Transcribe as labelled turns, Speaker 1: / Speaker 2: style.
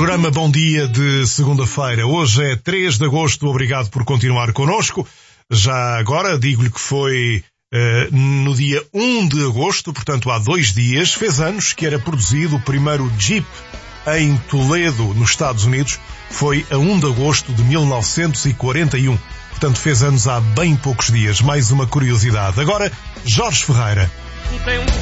Speaker 1: programa Bom Dia de segunda-feira. Hoje é 3 de agosto. Obrigado por continuar connosco. Já agora digo-lhe que foi no dia 1 de agosto, portanto há 2 dias, fez anos que era produzido o primeiro Jeep em Toledo, nos Estados Unidos. Foi a 1 de agosto de 1941. Portanto fez anos há bem poucos dias. Mais uma curiosidade. Agora, Jorge Ferreira.